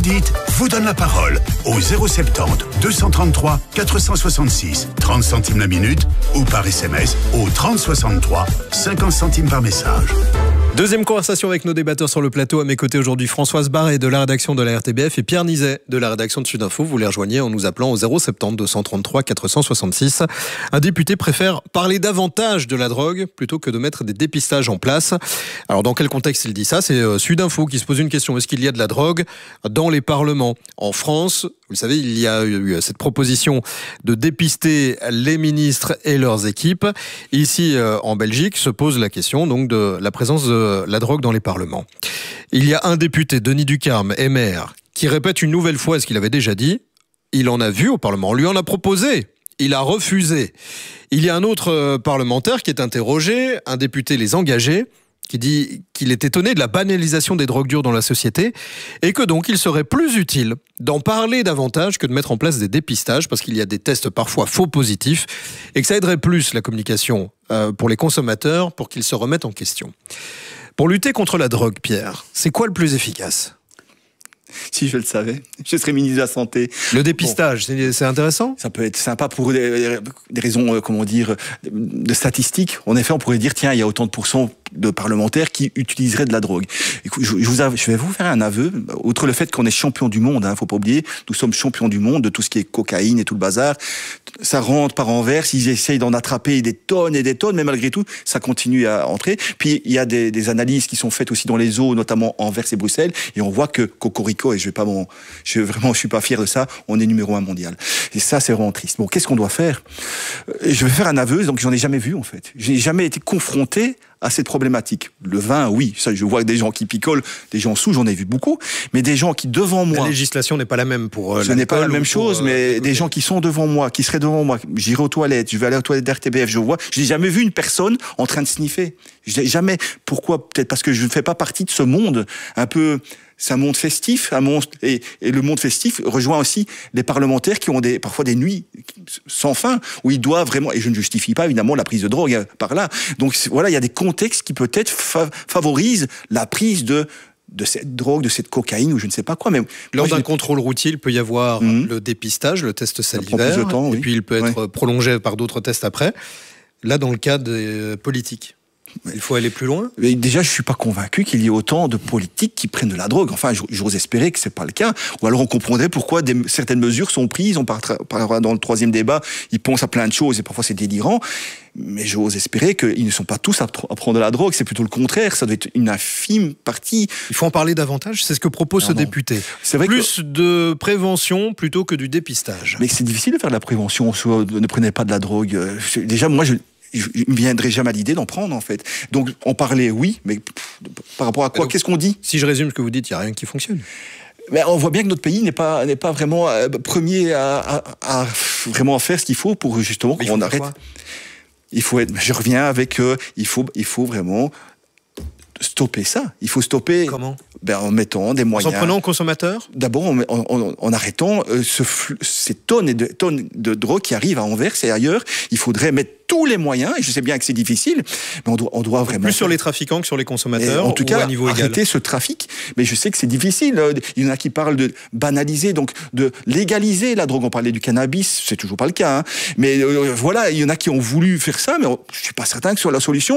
dites vous donne la parole au 070 233 466, 30 centimes la minute ou par SMS au 30 63, 50 centimes par message. Deuxième conversation avec nos débatteurs sur le plateau. À mes côtés aujourd'hui, Françoise Barré de la rédaction de la RTBF et Pierre Nizet de la rédaction de Sud Info. Vous les rejoignez en nous appelant au 070 233 466. Un député préfère parler davantage de la drogue plutôt que de mettre des dépistages en place. Alors dans quel contexte il dit ça? C'est Sud Info qui se pose une question. Est-ce qu'il y a de la drogue dans les parlements? En France, vous le savez, il y a eu cette proposition de dépister les ministres et leurs équipes. Ici, en Belgique, se pose la question donc de la présence de la drogue dans les parlements. Il y a un député, Denis Ducarme, MR, qui répète une nouvelle fois ce qu'il avait déjà dit. Il en a vu au Parlement, on lui en a proposé. Il a refusé. Il y a un autre parlementaire qui est interrogé, un député Les Engagés, qui dit qu'il est étonné de la banalisation des drogues dures dans la société et que donc il serait plus utile d'en parler davantage que de mettre en place des dépistages parce qu'il y a des tests parfois faux positifs et que ça aiderait plus la communication pour les consommateurs pour qu'ils se remettent en question. Pour lutter contre la drogue, Pierre, c'est quoi le plus efficace ? Si je le savais, je serais ministre de la Santé. Le dépistage, c'est intéressant ? Ça peut être sympa pour des raisons, de statistiques. En effet, on pourrait dire, tiens, il y a autant de pourcents de parlementaires qui utiliseraient de la drogue. Écoute, je vais vous faire un aveu. Outre le fait qu'on est champion du monde, faut pas oublier, nous sommes champions du monde de tout ce qui est cocaïne et tout le bazar. Ça rentre par Anvers, ils essayent d'en attraper des tonnes et des tonnes, mais malgré tout, ça continue à entrer. Puis il y a des analyses qui sont faites aussi dans les eaux, notamment Anvers et Bruxelles, et on voit que Cocorico, et je suis pas fier de ça, on est numéro 1 mondial. Et ça, c'est vraiment triste. Bon, qu'est-ce qu'on doit faire ? Je vais faire un aveu, donc j'en ai jamais vu en fait. Je n'ai jamais été confronté à cette problématique. Le vin, oui, ça, je vois des gens qui picolent, des gens sous, j'en ai vu beaucoup, mais des gens qui devant moi... La législation n'est pas la même pour... Ce n'est pas la même chose, mais des gens qui sont devant moi, qui seraient devant moi, j'irai aux toilettes, je vais aller aux toilettes d'RTBF, je n'ai jamais vu une personne en train de sniffer. Je n'ai jamais... Pourquoi ? Peut-être parce que je ne fais pas partie de ce monde un peu... C'est un monde festif, et le monde festif rejoint aussi les parlementaires qui ont parfois des nuits sans fin, où ils doivent vraiment, et je ne justifie pas évidemment la prise de drogue par là. Donc voilà, il y a des contextes qui peut-être favorisent la prise de cette drogue, de cette cocaïne ou je ne sais pas quoi. Mais lors d'un contrôle routier, il peut y avoir le dépistage, le test salivaire, et puis il peut être prolongé par d'autres tests après. Là, dans le cas des politiques. Il faut aller plus loin ? Mais déjà, je suis pas convaincu qu'il y ait autant de politiques qui prennent de la drogue. Enfin, j'ose espérer que c'est pas le cas. Ou alors on comprendrait pourquoi certaines mesures sont prises. On parlera dans le troisième débat, ils pensent à plein de choses et parfois c'est délirant. Mais j'ose espérer qu'ils ne sont pas tous à prendre de la drogue. C'est plutôt le contraire. Ça doit être une infime partie. Il faut en parler davantage. C'est ce que propose ce député. C'est vrai plus de prévention plutôt que du dépistage. Mais c'est difficile de faire de la prévention. Ne prenez pas de la drogue. Déjà, moi, je ne viendrai jamais à l'idée d'en prendre, en fait. Donc, en parler, oui, mais par rapport à quoi ? Qu'est-ce qu'on dit ? Si je résume ce que vous dites, il n'y a rien qui fonctionne. Mais on voit bien que notre pays n'est pas vraiment premier à vraiment faire ce qu'il faut pour justement qu'on arrête. Il faut être. Je reviens avec. Il faut vraiment stopper ça. Il faut stopper. Comment ? En mettant des moyens. En prenant aux consommateurs ? D'abord, en arrêtant ces tonnes et tonnes de drogue qui arrivent à Anvers et ailleurs. Il faudrait mettre tous les moyens, et je sais bien que c'est difficile, mais on doit vraiment... Plus sur les trafiquants que sur les consommateurs, en tout cas, à niveau égal. Arrêter ce trafic. Mais je sais que c'est difficile. Il y en a qui parlent de banaliser, donc de légaliser la drogue. On parlait du cannabis, c'est toujours pas le cas. Mais voilà, il y en a qui ont voulu faire ça, mais je suis pas certain que ce soit la solution.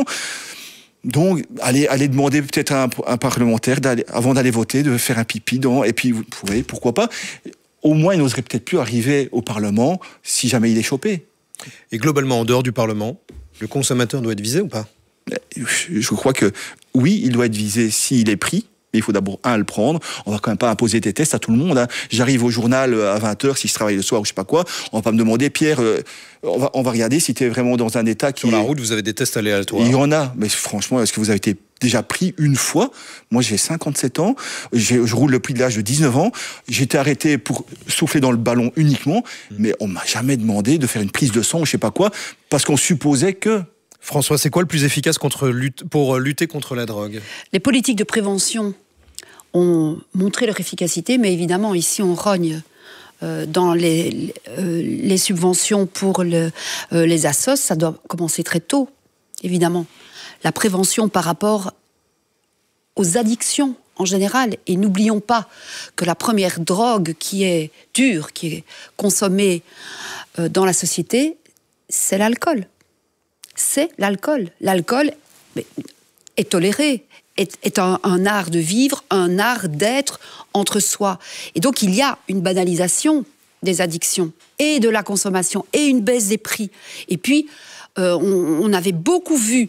Donc, allez demander peut-être à un parlementaire, avant d'aller voter, de faire un pipi et puis, vous voyez, pourquoi pas, au moins, il n'oserait peut-être plus arriver au Parlement si jamais il est chopé. Et globalement, en dehors du Parlement, le consommateur doit être visé ou pas ? Je crois que, oui, il doit être visé s'il est pris. Mais il faut d'abord, le prendre. On va quand même pas imposer des tests à tout le monde. J'arrive au journal à 20h, si je travaille le soir ou je sais pas quoi. On va pas me demander, Pierre, on va regarder si tu es vraiment dans un état qui... Sur la route, vous avez des tests aléatoires. Il y en a. Mais franchement, est-ce que vous avez été déjà pris une fois ? Moi, j'ai 57 ans. Je roule depuis l'âge de 19 ans. J'ai été arrêté pour souffler dans le ballon uniquement. Mais on m'a jamais demandé de faire une prise de sang ou je sais pas quoi. Parce qu'on supposait que... François, c'est quoi le plus efficace pour lutter contre la drogue ? Les politiques de prévention ont montré leur efficacité, mais évidemment, ici, on rogne dans les subventions pour les assos. Ça doit commencer très tôt, évidemment. La prévention par rapport aux addictions en général. Et n'oublions pas que la première drogue qui est dure, qui est consommée dans la société, c'est l'alcool. C'est l'alcool. L'alcool est toléré, est un art de vivre, un art d'être entre soi. Et donc il y a une banalisation des addictions et de la consommation et une baisse des prix. Et puis on avait beaucoup vu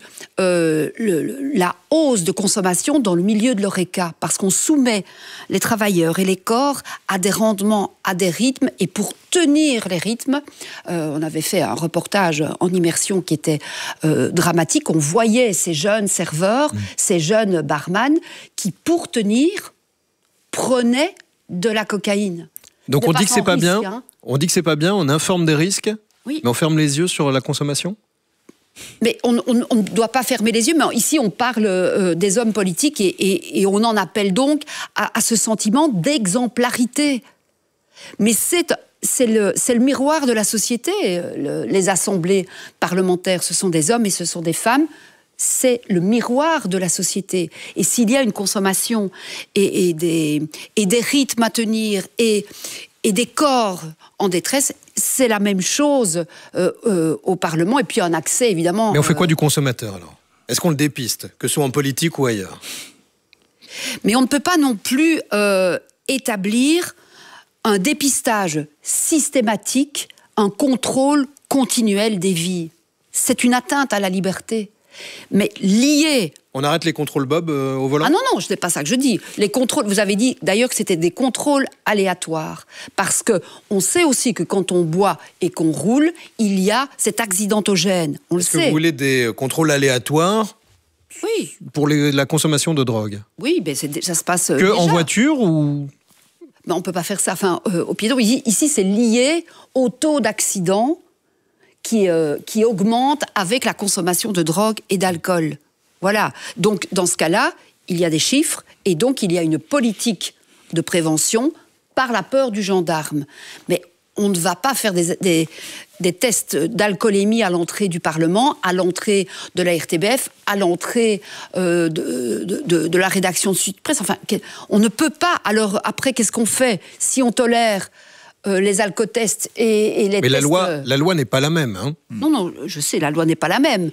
la hausse de consommation dans le milieu de l'horeca, parce qu'on soumet les travailleurs et les corps à des rendements, à des rythmes, et pour tenir les rythmes, on avait fait un reportage en immersion qui était dramatique. On voyait ces jeunes serveurs, ces jeunes barman qui, pour tenir, prenaient de la cocaïne. Donc on dit que c'est pas risque, bien, hein. on dit que c'est pas bien, on informe des risques, Oui. mais on ferme les yeux sur la consommation. Mais on ne doit pas fermer les yeux, mais ici on parle des hommes politiques et on en appelle donc à ce sentiment d'exemplarité. Mais c'est le miroir de la société. Les assemblées parlementaires, ce sont des hommes et ce sont des femmes. C'est le miroir de la société. Et s'il y a une consommation et des rythmes à tenir et des corps en détresse, c'est la même chose au Parlement. Et puis un accès, évidemment... Mais on fait quoi du consommateur, alors? Est-ce qu'on le dépiste, que ce soit en politique ou ailleurs? Mais on ne peut pas non plus établir un dépistage systématique, un contrôle continuel des vies. C'est une atteinte à la liberté. Mais lié... On arrête les contrôles Bob au volant? Ah non, ce n'est pas ça que je dis. Les contrôles, vous avez dit d'ailleurs que c'était des contrôles aléatoires. Parce qu'on sait aussi que quand on boit et qu'on roule, il y a cet accidentogène. On le sait. Est-ce que vous voulez des contrôles aléatoires? Oui. Pour la consommation de drogue? Oui, mais ça se passe que déjà. En voiture ou... Ben, on ne peut pas faire ça au piéton. Ici, c'est lié au taux d'accident qui augmente avec la consommation de drogue et d'alcool. Voilà. Donc, dans ce cas-là, il y a des chiffres et donc il y a une politique de prévention par la peur du gendarme. Mais on ne va pas faire des tests d'alcoolémie à l'entrée du Parlement, à l'entrée de la RTBF, à l'entrée de la rédaction de Sud Presse. Enfin, on ne peut pas. Alors, après, qu'est-ce qu'on fait si on tolère les alcotests et les tests... Mais la loi n'est pas la même. Hein. Non, je sais, la loi n'est pas la même.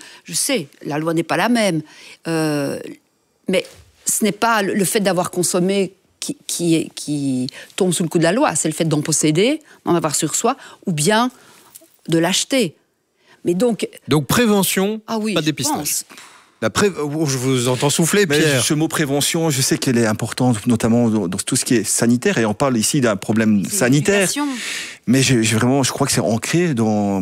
Mais ce n'est pas le fait d'avoir consommé qui tombe sous le coup de la loi. C'est le fait d'en posséder, d'en avoir sur soi, ou bien de l'acheter. Mais donc prévention, oui, pas dépistage. Je vous entends souffler, Pierre. Mais ce mot prévention, je sais qu'elle est importante, notamment dans tout ce qui est sanitaire, et on parle ici d'un problème sanitaire. Mais je crois que c'est ancré dans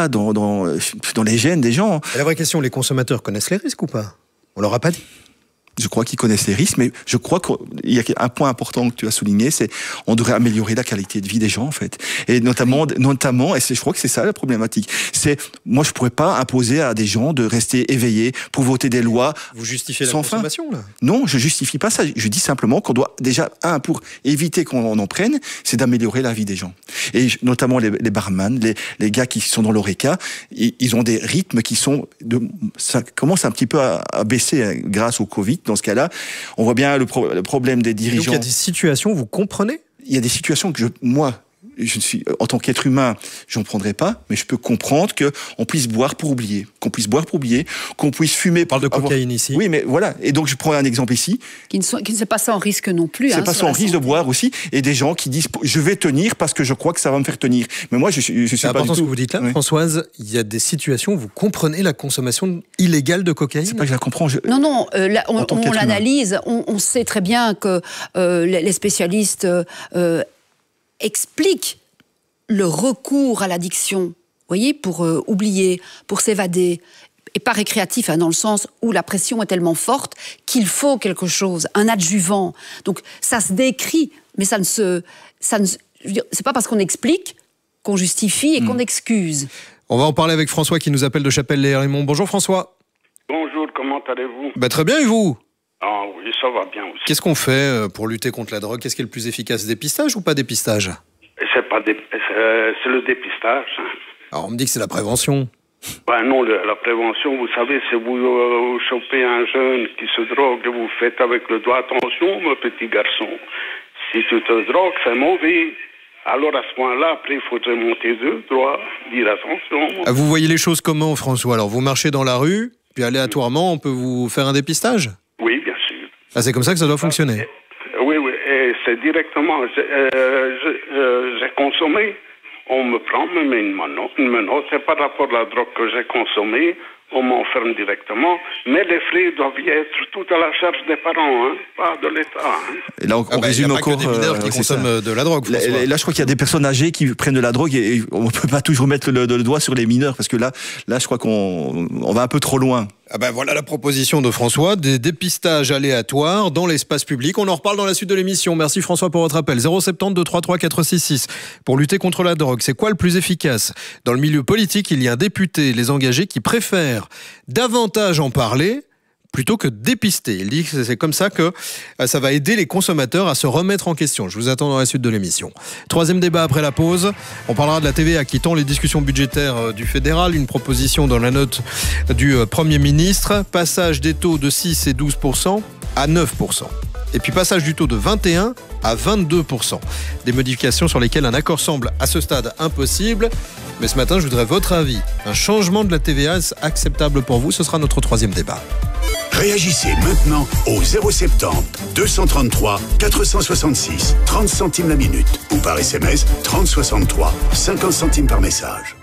les gènes des gens. Et la vraie question, les consommateurs connaissent les risques ou pas? On leur a pas dit. Je crois qu'ils connaissent les risques, mais je crois qu'il y a un point important que tu as souligné, c'est on devrait améliorer la qualité de vie des gens, en fait. Et notamment, et je crois que c'est ça la problématique. Moi, je pourrais pas imposer à des gens de rester éveillés pour voter des lois. Vous justifiez la sans consommation, là? Non, je justifie pas ça. Je dis simplement qu'on doit déjà, pour éviter qu'on en prenne, c'est d'améliorer la vie des gens. Et notamment les barman, les gars qui sont dans l'horeca, ils ont des rythmes qui sont ça commence un petit peu à baisser grâce au Covid. Dans ce cas-là, on voit bien le problème des dirigeants. Donc il y a des situations, vous comprenez? Il y a des situations que je suis, en tant qu'être humain, j'en prendrai pas, mais je peux comprendre qu'on puisse boire pour oublier, qu'on puisse fumer. On parle de cocaïne ici. Oui, mais voilà. Et donc, je prends un exemple ici. Qui ne c'est pas sans risque non plus. C'est pas sans risque de boire aussi. Et des gens qui disent, je vais tenir parce que je crois que ça va me faire tenir. Mais moi, je suis pas du tout. C'est important ce que vous dites là, oui. Françoise. Il y a des situations où vous comprenez la consommation illégale de cocaïne? C'est pas que je la comprends. Non, on l'analyse. On sait très bien que les spécialistes explique le recours à l'addiction, vous voyez, pour oublier, pour s'évader, et pas récréatif, dans le sens où la pression est tellement forte qu'il faut quelque chose, un adjuvant. Donc ça se décrit, mais je veux dire, c'est pas parce qu'on explique qu'on justifie et qu'on excuse. On va en parler avec François qui nous appelle de Chapelle-les-Raymond. Bonjour François. Bonjour, comment allez-vous? Très bien, et vous? Ah oui, ça va bien aussi. Qu'est-ce qu'on fait pour lutter contre la drogue? Qu'est-ce qui est le plus efficace? Dépistage ou pas dépistage? C'est le dépistage. Alors on me dit que c'est la prévention. Ben non, la prévention, vous savez, c'est vous chopez un jeune qui se drogue et vous faites avec le doigt, attention, mon petit garçon, si tu te drogues, c'est mauvais. Alors à ce point-là, après, il faudrait monter deux doigts, dire attention. Vous voyez les choses comment, François? Alors, vous marchez dans la rue, puis aléatoirement, on peut vous faire un dépistage? Oui, bien sûr. Ah, c'est comme ça que ça doit fonctionner? Oui, et c'est directement, j'ai consommé, on me prend, me met une menotte, c'est par rapport à la drogue que j'ai consommée, on m'enferme directement, mais les frais doivent être tout à la charge des parents, pas de l'État. Et là, on résume encore. Il n'y a pas que des mineurs qui consomment de la drogue. Là, je crois qu'il y a des personnes âgées qui prennent de la drogue et on ne peut pas toujours mettre le doigt sur les mineurs parce que là, je crois qu'on va un peu trop loin. Ah ben voilà la proposition de François, des dépistages aléatoires dans l'espace public. On en reparle dans la suite de l'émission. Merci François pour votre appel. 070 233 466. Pour lutter contre la drogue, c'est quoi le plus efficace? Dans le milieu politique, il y a un député, les engagés, qui préfèrent davantage en parler plutôt que dépister. Il dit que c'est comme ça que ça va aider les consommateurs à se remettre en question. Je vous attends dans la suite de l'émission. Troisième débat après la pause. On parlera de la TVA qui tend les discussions budgétaires du fédéral. Une proposition dans la note du Premier ministre. Passage des taux de 6 et 12% à 9%. Et puis passage du taux de 21 à 22%. Des modifications sur lesquelles un accord semble à ce stade impossible. Mais ce matin, je voudrais votre avis. Un changement de la TVA, est-ce acceptable pour vous? Ce sera notre troisième débat. Réagissez maintenant au 070 233 466 30 centimes la minute ou par SMS 3063 50 centimes par message.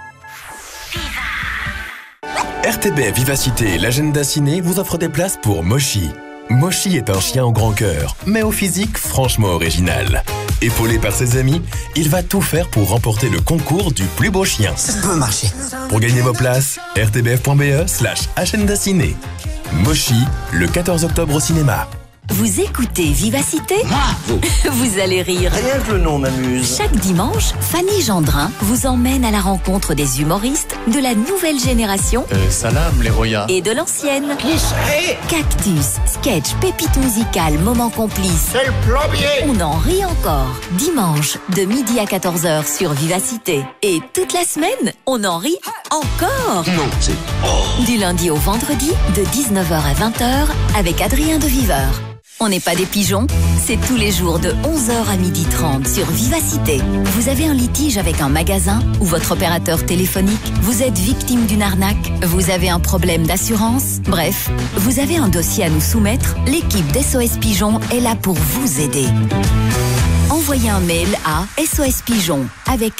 RTBF Vivacité et l'agenda ciné vous offrent des places pour Moshi. Moshi est un chien au grand cœur, mais au physique franchement original. Épaulé par ses amis, il va tout faire pour remporter le concours du plus beau chien. Ça peut marcher. Pour gagner vos places, rtbf.be/agenda ciné. Moshi, le 14 octobre au cinéma. Vous écoutez Vivacité ? Vous allez rire. Rien que le nom m'amuse. Chaque dimanche, Fanny Gendrin vous emmène à la rencontre des humoristes de la nouvelle génération Salam les Roya et de l'ancienne. Qui c'est ? Cactus, sketch, pépite musicale, moment complice. C'est le plombier. On en rit encore. Dimanche, de midi à 14h sur Vivacité. Et toute la semaine, on en rit encore. Non, c'est... Du lundi au vendredi, de 19h à 20h, avec Adrien de Viveur. On n'est pas des pigeons, c'est tous les jours de 11h à 12h30 sur Vivacité. Vous avez un litige avec un magasin ou votre opérateur téléphonique, vous êtes victime d'une arnaque, vous avez un problème d'assurance, bref, vous avez un dossier à nous soumettre, l'équipe d'SOS Pigeon est là pour vous aider. Envoyez un mail à sospigeon avec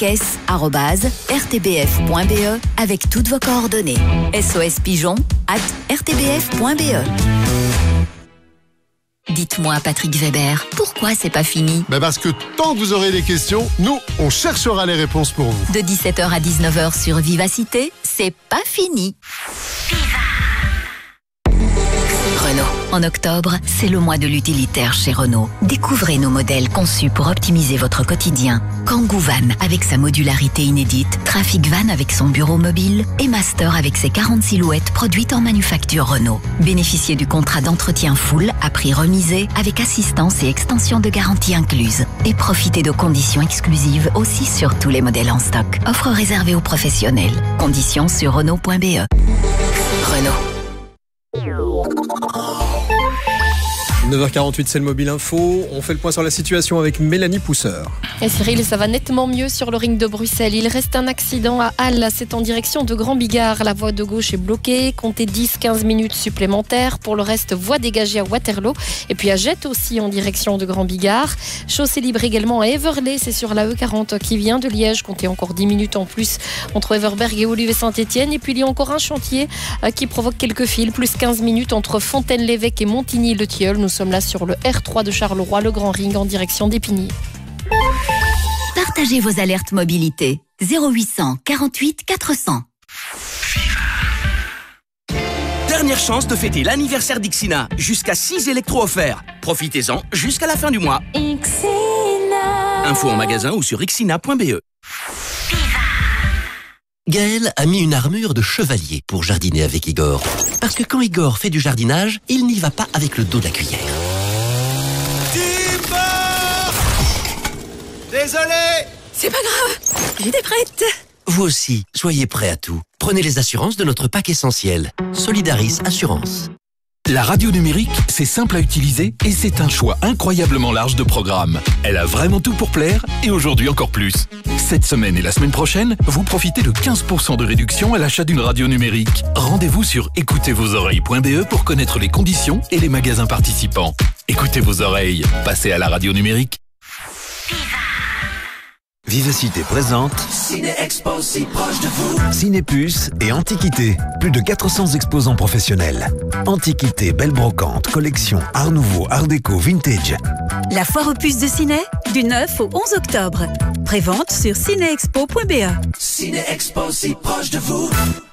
s@rtbf.be avec toutes vos coordonnées. sospigeon@rtbf.be. Dites-moi, Patrick Weber, pourquoi c'est pas fini? Parce que tant que vous aurez des questions, nous, on cherchera les réponses pour vous. De 17h à 19h sur Vivacité, c'est pas fini. Renault. En octobre, c'est le mois de l'utilitaire chez Renault. Découvrez nos modèles conçus pour optimiser votre quotidien. Kangoo Van avec sa modularité inédite, Trafic Van avec son bureau mobile et Master avec ses 40 silhouettes produites en manufacture Renault. Bénéficiez du contrat d'entretien full à prix remisé avec assistance et extension de garantie incluse. Et profitez de conditions exclusives aussi sur tous les modèles en stock. Offre réservée aux professionnels. Conditions sur Renault.be. Renault. 9h48, c'est le Mobile Info. On fait le point sur la situation avec Mélanie Pousseur. Et Cyril, ça va nettement mieux sur le ring de Bruxelles. Il reste un accident à Halle, c'est en direction de Grand Bigard. La voie de gauche est bloquée, comptez 10-15 minutes supplémentaires. Pour le reste, voie dégagée à Waterloo. Et puis à Jette aussi en direction de Grand Bigard. Chaussée libre également à Everley, c'est sur la E40 qui vient de Liège. Comptez encore 10 minutes en plus entre Everberg et Olivet-Saint-Étienne. Et puis il y a encore un chantier qui provoque quelques fils, plus 15 minutes entre Fontaine-l'Évêque et Montigny-le-Tilleul. Nous sommes là sur le R3 de Charleroi, le Grand Ring en direction d'Épigny. Partagez vos alertes mobilité. 0800 48 400. Dernière chance de fêter l'anniversaire d'Ixina. Jusqu'à 6 électros offerts. Profitez-en jusqu'à la fin du mois. Ixina. Info en magasin ou sur ixina.be. Gaël a mis une armure de chevalier pour jardiner avec Igor. Parce que quand Igor fait du jardinage, il n'y va pas avec le dos de la cuillère. Désolé. C'est pas grave, j'étais prête. Vous aussi, soyez prêts à tout. Prenez les assurances de notre pack essentiel. Solidaris Assurance. La radio numérique, c'est simple à utiliser et c'est un choix incroyablement large de programmes. Elle a vraiment tout pour plaire et aujourd'hui encore plus. Cette semaine et la semaine prochaine, vous profitez de 15% de réduction à l'achat d'une radio numérique. Rendez-vous sur écoutezvosoreilles.be pour connaître les conditions et les magasins participants. Écoutez vos oreilles, passez à la radio numérique. Vivacité présente Ciné-Expo si proche de vous. Cinépuce et Antiquité. Plus de 400 exposants professionnels. Antiquité, belle brocante, collection, art nouveau, art déco, vintage. La foire aux puces de Ciné, du 9 au 11 octobre. Prévente sur cinéexpo.be. Ciné-Expo si proche de vous.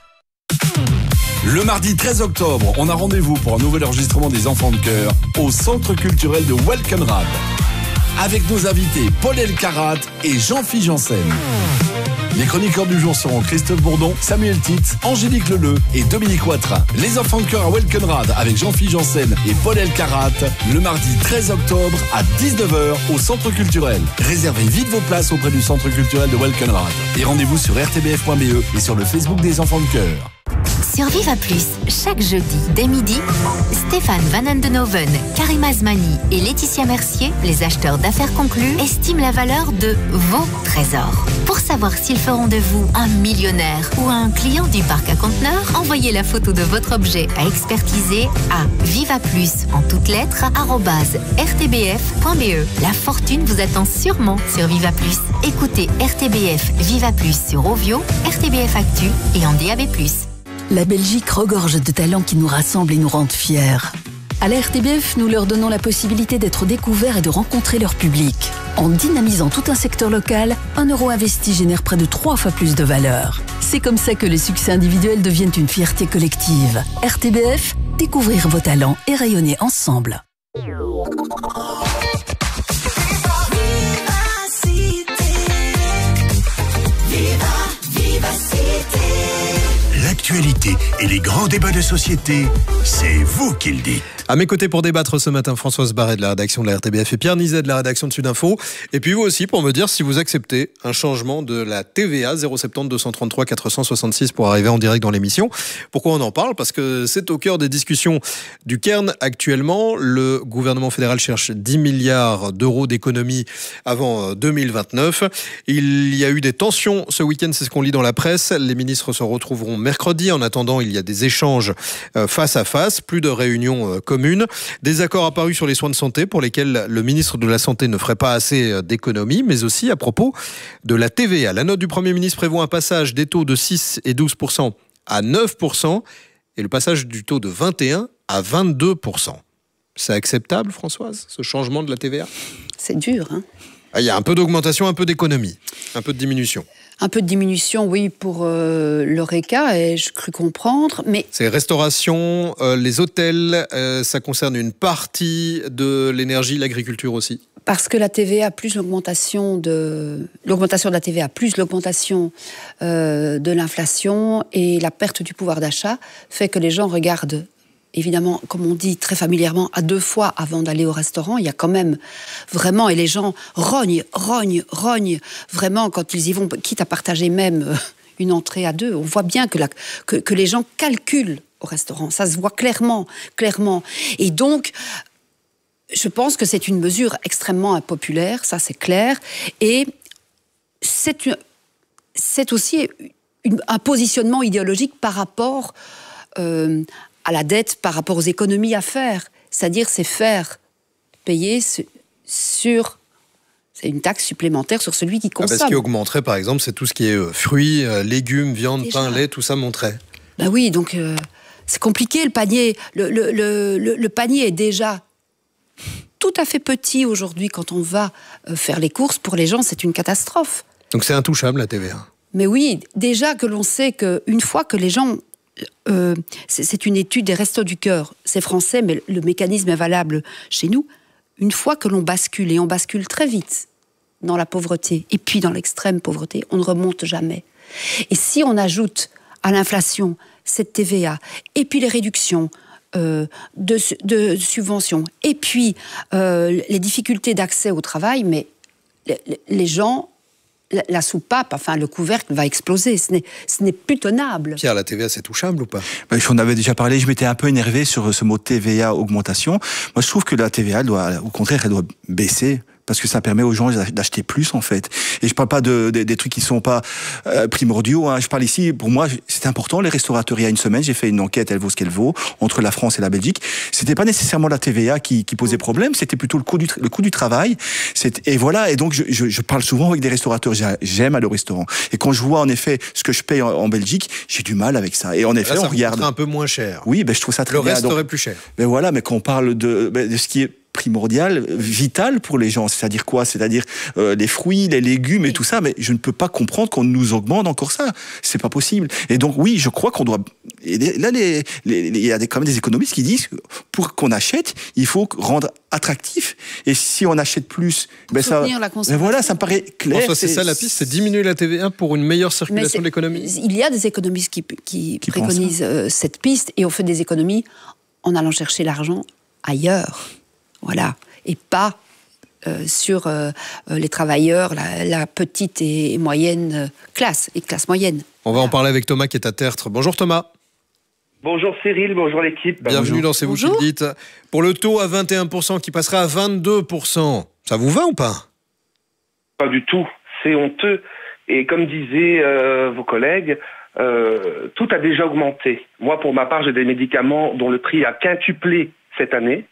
Le mardi 13 octobre, on a rendez-vous pour un nouvel enregistrement des Enfants de Cœur au Centre culturel de Welkenrad. Avec nos invités Paul Elkarat et Jean-Philippe Janssen. Les chroniqueurs du jour seront Christophe Bourdon, Samuel Titz, Angélique Leleu et Dominique Ouattara. Les Enfants de Cœur à Welkenrad avec Jean-Philippe Janssen et Paul Elkarat le mardi 13 octobre à 19h au Centre culturel. Réservez vite vos places auprès du Centre culturel de Welkenrad. Et rendez-vous sur rtbf.be et sur le Facebook des Enfants de Cœur. Sur Viva Plus, chaque jeudi, dès midi, Stéphane Van Andenoven, Karim Azmani et Laetitia Mercier, les acheteurs d'affaires conclus, estiment la valeur de vos trésors. Pour savoir s'ils feront de vous un millionnaire ou un client du parc à conteneurs, envoyez la photo de votre objet à expertiser à vivaplus en toutes lettres @rtbf.be. La fortune vous attend sûrement sur Viva Plus. Écoutez RTBF Viva Plus sur Ovio, RTBF Actu et en DAB+. La Belgique regorge de talents qui nous rassemblent et nous rendent fiers. À la RTBF, nous leur donnons la possibilité d'être découverts et de rencontrer leur public. En dynamisant tout un secteur local, 1 euro investi génère près de 3 fois plus de valeur. C'est comme ça que les succès individuels deviennent une fierté collective. RTBF, découvrir vos talents et rayonner ensemble. L'actualité et les grands débats de société, c'est vous qui le dites. À mes côtés pour débattre ce matin, Françoise Barret de la rédaction de la RTBF et Pierre Nizet de la rédaction de Sudinfo. Et puis vous aussi pour me dire si vous acceptez un changement de la TVA 070 233 466 pour arriver en direct dans l'émission. Pourquoi on en parle ? Parce que c'est au cœur des discussions du Cairn actuellement. Le gouvernement fédéral cherche 10 milliards d'euros d'économies avant 2029. Il y a eu des tensions ce week-end, c'est ce qu'on lit dans la presse. Les ministres se retrouveront mercredi. En attendant, il y a des échanges face à face, plus de réunions communes. Des accords apparus sur les soins de santé pour lesquels le ministre de la Santé ne ferait pas assez d'économies, mais aussi à propos de la TVA. La note du Premier ministre prévoit un passage des taux de 6 et 12% à 9% et le passage du taux de 21 à 22%. C'est acceptable, Françoise, ce changement de la TVA ? C'est dur, hein ? Il y a un peu d'augmentation, un peu d'économie, un peu de diminution. Un peu de diminution, oui, pour l'Horeca, et je crus comprendre, mais... C'est restauration, les hôtels, ça concerne une partie de l'énergie, l'agriculture aussi. Parce que la TVA plus l'augmentation de la TVA plus l'augmentation de l'inflation et la perte du pouvoir d'achat fait que les gens regardent, évidemment, comme on dit très familièrement, à 2 fois avant d'aller au restaurant. Il y a quand même vraiment, et les gens rognent, vraiment quand ils y vont, quitte à partager même une entrée à 2. On voit bien que les gens calculent au restaurant. Ça se voit clairement. Et donc, je pense que c'est une mesure extrêmement impopulaire, ça c'est clair. Et c'est aussi un positionnement idéologique par rapport à la dette, par rapport aux économies à faire. C'est-à-dire, c'est faire payer sur... C'est une taxe supplémentaire sur celui qui consomme. Ce qui augmenterait, par exemple, c'est tout ce qui est fruits, légumes, viande, pain, lait, tout ça monterait. Ben oui, donc c'est compliqué, le panier. Le panier est déjà tout à fait petit aujourd'hui quand on va faire les courses. Pour les gens, c'est une catastrophe. Donc c'est intouchable, la TVA. Mais oui, déjà que l'on sait qu'une fois que les gens... c'est une étude des Restos du Cœur, c'est français, mais le mécanisme est valable chez nous. Une fois que l'on bascule, et on bascule très vite dans la pauvreté, et puis dans l'extrême pauvreté, on ne remonte jamais. Et si on ajoute à l'inflation cette TVA, et puis les réductions de subventions, et puis les difficultés d'accès au travail, mais les gens la soupape, enfin le couvercle va exploser. Ce n'est plus tenable. Pierre, la TVA, c'est touchable ou pas? On avait déjà parlé, je m'étais un peu énervé sur ce mot TVA augmentation. Moi, je trouve que la TVA, au contraire, elle doit baisser. Parce que ça permet aux gens d'acheter plus, en fait. Et je parle pas des trucs qui sont pas primordiaux. Hein. Je parle ici, pour moi, c'est important, les restaurateurs. Il y a une semaine, j'ai fait une enquête, elle vaut ce qu'elle vaut, entre la France et la Belgique. C'était pas nécessairement la TVA qui posait problème, c'était plutôt le coût du travail. Et voilà, et donc je parle souvent avec des restaurateurs. J'aime aller au restaurant. Et quand je vois, en effet, ce que je paye en Belgique, j'ai du mal avec ça. Et en effet, là, ça on regarde. un peu moins cher. Oui, je trouve ça très bien. Le reste serait plus cher. Mais voilà, mais quand on parle de ce qui est primordial, vital pour les gens. C'est-à-dire quoi? C'est-à-dire les fruits, les légumes et tout ça. Mais je ne peux pas comprendre qu'on nous augmente encore ça. C'est pas possible. Et donc oui, je crois qu'on doit. Et là, il y a quand même des économistes qui disent que pour qu'on achète, il faut rendre attractif. Et si on achète plus, ça. Mais voilà, ça me paraît clair. François, c'est ça la piste, c'est diminuer la TVA pour une meilleure circulation de l'économie. Il y a des économistes qui préconisent cette piste, et on fait des économies en allant chercher l'argent ailleurs. Voilà, et pas sur les travailleurs, la petite et moyenne classe, et classe moyenne. On va en parler avec Thomas qui est à Tertre. Bonjour Thomas. Bonjour Cyril, bonjour l'équipe. Bienvenue dans C'est vous qui le dites. Pour le taux à 21% qui passera à 22%, ça vous va ou pas? Pas du tout, c'est honteux. Et comme disaient vos collègues, tout a déjà augmenté. Moi, pour ma part, j'ai des médicaments dont le prix a quintuplé cette année.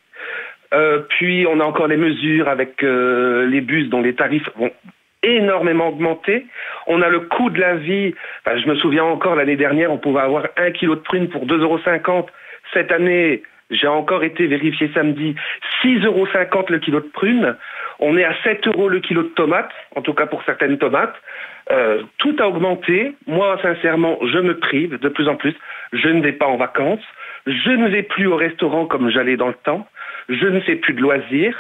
Puis on a encore les mesures avec les bus dont les tarifs vont énormément augmenter. On a le coût de la vie. Enfin, je me souviens encore, l'année dernière, on pouvait avoir 1 kilo de prunes pour 2,50 €. Cette année, j'ai encore été vérifié samedi, 6,50 € le kilo de prunes. On est à 7 € le kilo de tomates, en tout cas pour certaines tomates. Tout a augmenté. Moi, sincèrement, je me prive de plus en plus. Je ne vais pas en vacances. Je ne vais plus au restaurant comme j'allais dans le temps. Je ne fais plus de loisirs.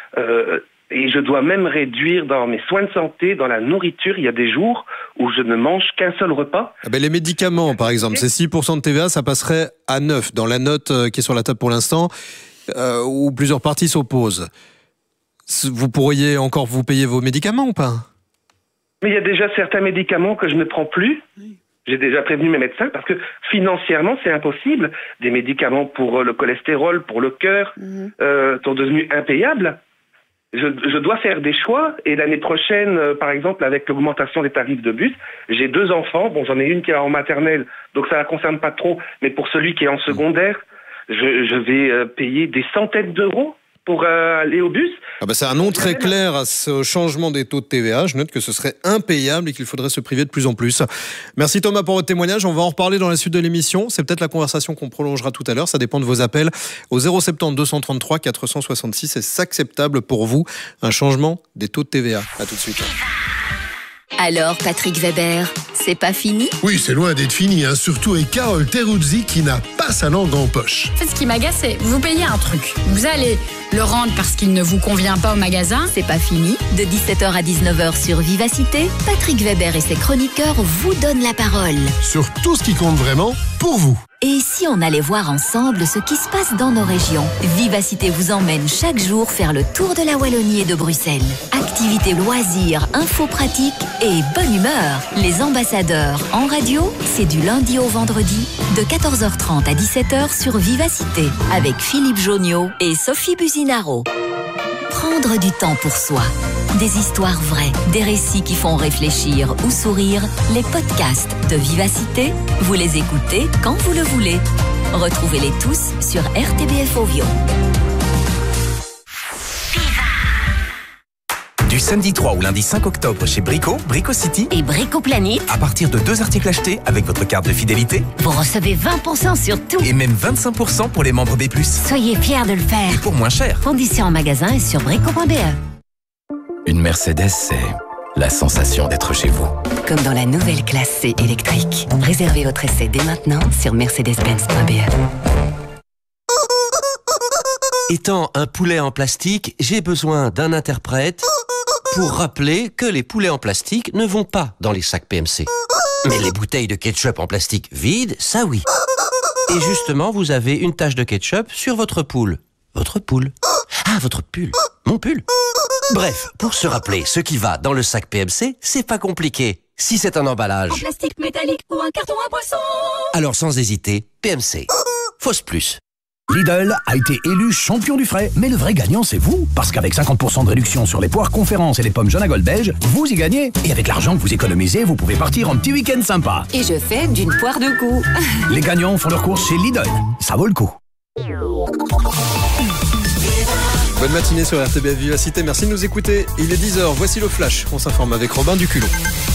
Et je dois même réduire dans mes soins de santé, dans la nourriture. Il y a des jours où je ne mange qu'un seul repas. Les médicaments, par exemple, c'est 6% de TVA, ça passerait à 9% dans la note qui est sur la table pour l'instant, où plusieurs parties s'opposent. Vous pourriez encore vous payer vos médicaments ou pas? Mais il y a déjà certains médicaments que je ne prends plus. J'ai déjà prévenu mes médecins parce que financièrement, c'est impossible. Des médicaments pour le cholestérol, pour le cœur, sont devenus impayables. Je dois faire des choix. Et l'année prochaine, par exemple, avec l'augmentation des tarifs de bus, j'ai 2 enfants. Bon, j'en ai une qui est en maternelle, donc ça ne la concerne pas trop. Mais pour celui qui est en secondaire, je vais payer des centaines d'euros pour aller au bus. C'est un nom très clair à ce changement des taux de TVA. Je note que ce serait impayable et qu'il faudrait se priver de plus en plus. Merci Thomas pour votre témoignage. On va en reparler dans la suite de l'émission. C'est peut-être la conversation qu'on prolongera tout à l'heure. Ça dépend de vos appels au 070 233 466. Est-ce acceptable pour vous un changement des taux de TVA? À tout de suite. Alors, Patrick Weber, c'est pas fini? Oui, c'est loin d'être fini, surtout avec Carole Teruzzi qui n'a pas sa langue en poche. En fait, ce qui m'agace, c'est vous payez un truc. Vous allez le rendre parce qu'il ne vous convient pas au magasin. C'est pas fini. De 17h à 19h sur Vivacité, Patrick Weber et ses chroniqueurs vous donnent la parole. Sur tout ce qui compte vraiment pour vous. Et si on allait voir ensemble ce qui se passe dans nos régions? Vivacité vous emmène chaque jour faire le tour de la Wallonie et de Bruxelles. Activités, loisirs, infos pratiques et bonne humeur. Les ambassadeurs en radio, c'est du lundi au vendredi de 14h30 à 17h sur Vivacité avec Philippe Joniot et Sophie Buzinaro. Prendre du temps pour soi. Des histoires vraies, des récits qui font réfléchir ou sourire. Les podcasts de Vivacité, vous les écoutez quand vous le voulez. Retrouvez-les tous sur RTBF Ovio. Du samedi 3 au lundi 5 octobre chez Brico, Brico City et Brico Planet. À partir de 2 articles achetés avec votre carte de fidélité, vous recevez 20% sur tout. Et même 25% pour les membres B+. Soyez fiers de le faire. Et pour moins cher. Conditions en magasin et sur brico.be. Une Mercedes, c'est la sensation d'être chez vous. Comme dans la nouvelle classe C électrique. Réservez votre essai dès maintenant sur mercedes-benz.be. Étant un poulet en plastique, j'ai besoin d'un interprète pour rappeler que les poulets en plastique ne vont pas dans les sacs PMC. Mais les bouteilles de ketchup en plastique vides, ça oui. Et justement, vous avez une tache de ketchup sur votre poule. Votre poule. Ah, votre pull. Mon pull. Bref, pour se rappeler ce qui va dans le sac PMC, c'est pas compliqué. Si c'est un emballage, En plastique métallique ou un carton à boisson. alors sans hésiter, PMC. Fausse plus. Lidl a été élu champion du frais, mais le vrai gagnant c'est vous, parce qu'avec 50% de réduction sur les poires conférences et les pommes Jonagol belge, vous y gagnez. Et avec l'argent que vous économisez, vous pouvez partir en petit week-end sympa. Et je fais d'une poire deux coups. Les gagnants font leurs courses chez Lidl, ça vaut le coup. Bonne matinée sur RTBF Vivacité, merci de nous écouter. Il est 10h, voici le flash. On s'informe avec Robin Duculon.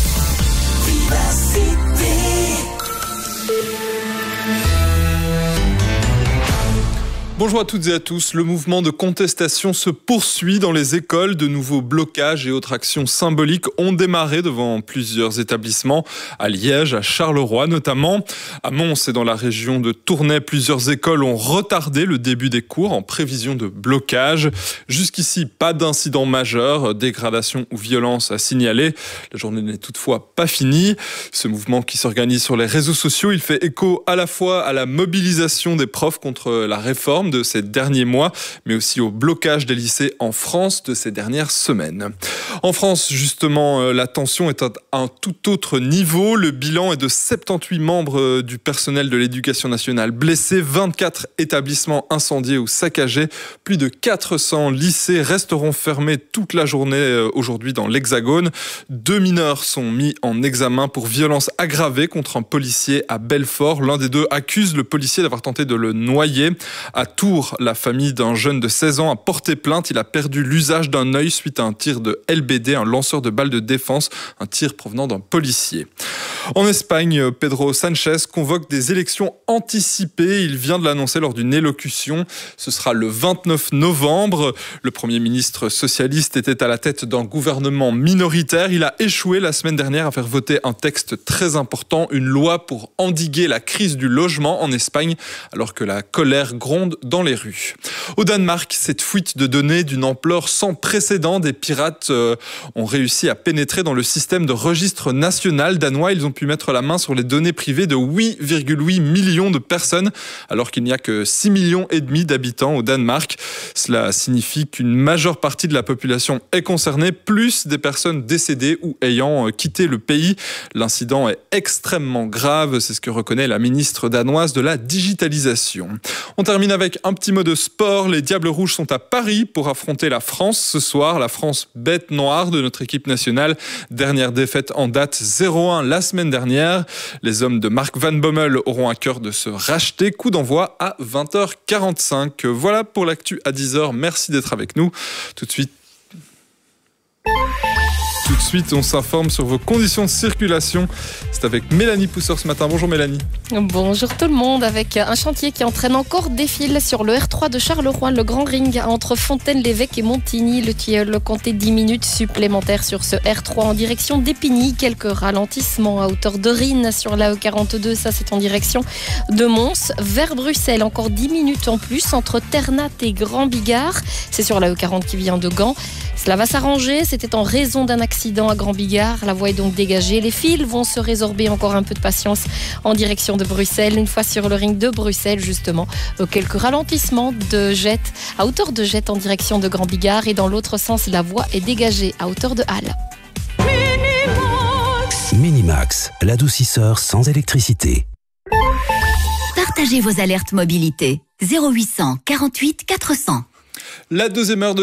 Bonjour à toutes et à tous. Le mouvement de contestation se poursuit dans les écoles. De nouveaux blocages et autres actions symboliques ont démarré devant plusieurs établissements, à Liège, à Charleroi notamment. À Mons et dans la région de Tournai, plusieurs écoles ont retardé le début des cours en prévision de blocage. Jusqu'ici, pas d'incident majeur, dégradation ou violence à signaler. La journée n'est toutefois pas finie. Ce mouvement qui s'organise sur les réseaux sociaux, il fait écho à la fois à la mobilisation des profs contre la réforme de ces derniers mois, mais aussi au blocage des lycées en France de ces dernières semaines. En France, justement, la tension est à un tout autre niveau. Le bilan est de 78 membres du personnel de l'éducation nationale blessés, 24 établissements incendiés ou saccagés. Plus de 400 lycées resteront fermés toute la journée aujourd'hui dans l'Hexagone. 2 mineurs sont mis en examen pour violence aggravée contre un policier à Belfort. L'un des deux accuse le policier d'avoir tenté de le noyer. À Tours, la famille d'un jeune de 16 ans a porté plainte. Il a perdu l'usage d'un œil suite à un tir de LBD, un lanceur de balles de défense, un tir provenant d'un policier. En Espagne, Pedro Sánchez convoque des élections anticipées. Il vient de l'annoncer lors d'une élocution. Ce sera le 29 novembre. Le Premier ministre socialiste était à la tête d'un gouvernement minoritaire. Il a échoué la semaine dernière à faire voter un texte très important, une loi pour endiguer la crise du logement en Espagne, alors que la colère gronde dans les rues. Au Danemark, cette fuite de données d'une ampleur sans précédent, des pirates ont réussi à pénétrer dans le système de registre national danois. Ils ont pu mettre la main sur les données privées de 8,8 millions de personnes, alors qu'il n'y a que 6,5 millions d'habitants au Danemark. Cela signifie qu'une majeure partie de la population est concernée, plus des personnes décédées ou ayant quitté le pays. L'incident est extrêmement grave, c'est ce que reconnaît la ministre danoise de la digitalisation. On termine avec un petit mot de sport. Les Diables Rouges sont à Paris pour affronter la France ce soir. La France bête noire de notre équipe nationale. Dernière défaite en date, 0-1 la semaine dernière. Les hommes de Marc Van Bommel auront à cœur de se racheter. Coup d'envoi à 20h45. Voilà pour l'actu à 10h. Merci d'être avec nous. Tout de suite, on s'informe sur vos conditions de circulation. C'est avec Mélanie Pousseur ce matin. Bonjour Mélanie. Bonjour tout le monde. Avec un chantier qui entraîne encore des fils sur le R3 de Charleroi, le Grand Ring entre Fontaine-l'Évêque et Montigny. Le tilleul comptait 10 minutes supplémentaires sur ce R3 en direction d'Épigny. Quelques ralentissements à hauteur de Rhine sur la E42. Ça, c'est en direction de Mons. Vers Bruxelles, encore 10 minutes en plus entre Ternat et Grand Bigard. C'est sur la E40 qui vient de Gand. Cela va s'arranger. C'était en raison d'un accident à Grand Bigard. La voie est donc dégagée. Les fils vont se résorber. Encore un peu de patience en direction de Bruxelles. Une fois sur le ring de Bruxelles, justement, quelques ralentissements de jet à hauteur de jet en direction de Grand Bigard. Et dans l'autre sens, la voie est dégagée à hauteur de Halle. Minimax, l'adoucisseur sans électricité. Partagez vos alertes mobilité. 0800 48 400. La deuxième heure de